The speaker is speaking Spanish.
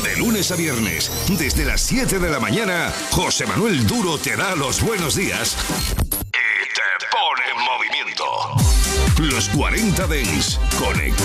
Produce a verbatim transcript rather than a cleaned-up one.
De lunes a viernes, desde las siete de la mañana, José Manuel Duro te da los buenos días y te pone en movimiento. Los cuarenta Dance. Conecta.